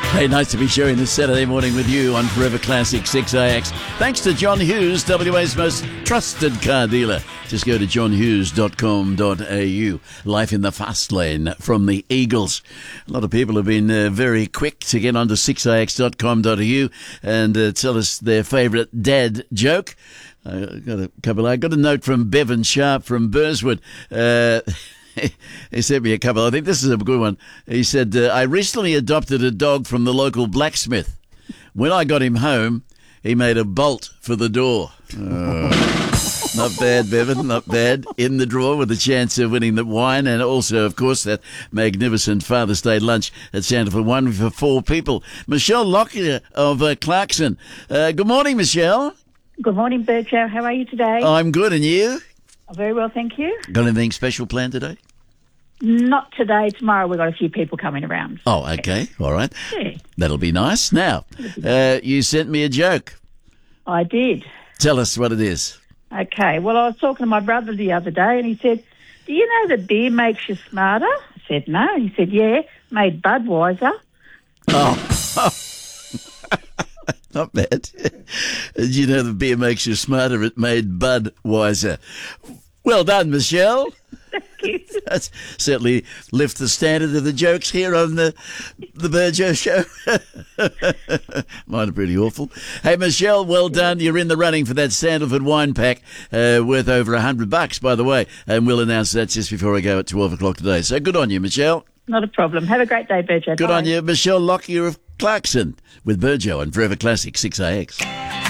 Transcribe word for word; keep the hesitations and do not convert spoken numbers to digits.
Hey, nice to be sharing this Saturday morning with you on Forever Classic six A X. Thanks to John Hughes, W A's most trusted car dealer. Just go to john hughes dot com dot a u. Life in the fast lane from the Eagles. A lot of people have been uh, very quick to get onto six a x dot com dot a u and uh, tell us their favourite dad joke. I got a couple. I got a note from Bevan Sharp from Burswood. Uh, He sent me a couple. I think this is a good one. He said, uh, I recently adopted a dog from the local blacksmith. When I got him home, he made a bolt for the door. Oh, not bad, Bevan, not bad. In the drawer with a chance of winning the wine and also, of course, that magnificent Father's Day lunch at Santa for one for four people. Michelle Lockyer of uh, Clarkson. Uh, good morning, Michelle. Good morning, Berto. How are you today? I'm good, and you? Very well, thank you. Got anything special planned today? Not today. Tomorrow we've got a few people coming around. Oh, okay. All right. Yeah. That'll be nice. Now, uh, you sent me a joke. I did. Tell us what it is. Okay. Well, I was talking to my brother the other day and he said, do you know that beer makes you smarter? I said, no. He said, yeah, made Budweiser. Oh, not bad. Did you know the beer makes you smarter? It made Budweiser. Well done, Michelle. Thank you. That's certainly lift the standard of the jokes here on the the Burjo show. Mine are pretty awful. Hey, Michelle, well done. You're in the running for that Sandalford wine pack uh, worth over a hundred bucks, by the way. And we'll announce that just before I go at twelve o'clock today. So good on you, Michelle. Not a problem. Have a great day, Berto. Good Bye. on you, Michelle Lockyer of Clarkson with Burjo and Forever Classic six A X.